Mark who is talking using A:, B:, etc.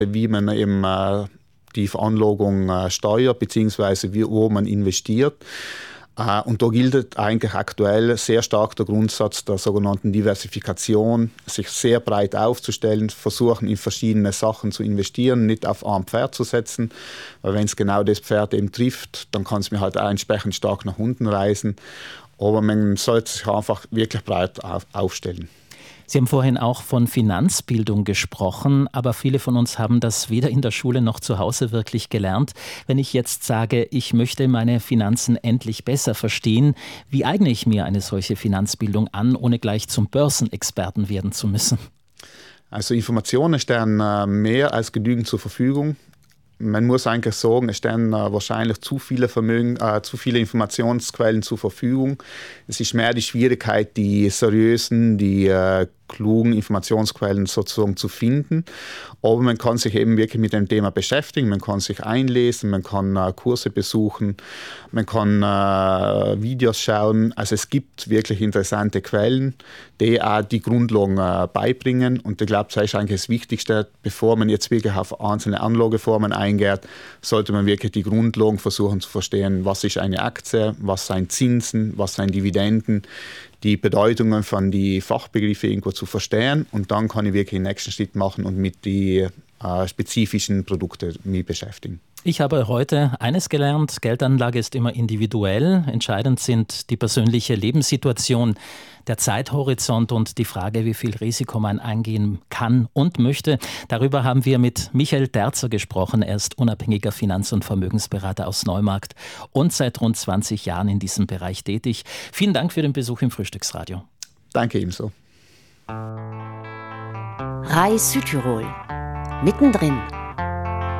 A: wie man eben die Veranlagung steuert, beziehungsweise wo man investiert. Und da gilt eigentlich aktuell sehr stark der Grundsatz der sogenannten Diversifikation, sich sehr breit aufzustellen, versuchen in verschiedene Sachen zu investieren, nicht auf ein Pferd zu setzen, weil wenn es genau das Pferd eben trifft, dann kann es mir halt auch entsprechend stark nach unten reißen. Aber man sollte sich einfach wirklich breit aufstellen.
B: Sie haben vorhin auch von Finanzbildung gesprochen, aber viele von uns haben das weder in der Schule noch zu Hause wirklich gelernt. Wenn ich jetzt sage, ich möchte meine Finanzen endlich besser verstehen, wie eigne ich mir eine solche Finanzbildung an, ohne gleich zum Börsenexperten werden zu müssen?
A: Also Informationen stehen mehr als genügend zur Verfügung. Man muss eigentlich sagen, es stehen wahrscheinlich zu viele Informationsquellen zur Verfügung. Es ist mehr die Schwierigkeit, die seriösen, die klugen Informationsquellen sozusagen zu finden. Aber man kann sich eben wirklich mit dem Thema beschäftigen, man kann sich einlesen, man kann Kurse besuchen, man kann Videos schauen. Also es gibt wirklich interessante Quellen, die auch die Grundlagen beibringen. Und ich glaube, das ist eigentlich das Wichtigste, bevor man jetzt wirklich auf einzelne Anlageformen eingeht, sollte man wirklich die Grundlagen versuchen zu verstehen, was ist eine Aktie, was sind Zinsen, was sind Dividenden, die Bedeutungen von die Fachbegriffe irgendwo zu verstehen, und dann kann ich wirklich den nächsten Schritt machen und mit die spezifischen Produkten mich beschäftigen.
B: Ich habe heute eines gelernt: Geldanlage ist immer individuell. Entscheidend sind die persönliche Lebenssituation, der Zeithorizont und die Frage, wie viel Risiko man eingehen kann und möchte. Darüber haben wir mit Michael Terzer gesprochen. Er ist unabhängiger Finanz- und Vermögensberater aus Neumarkt und seit rund 20 Jahren in diesem Bereich tätig. Vielen Dank für den Besuch im Frühstücksradio.
A: Danke ebenso.
C: RAI Südtirol. Mittendrin.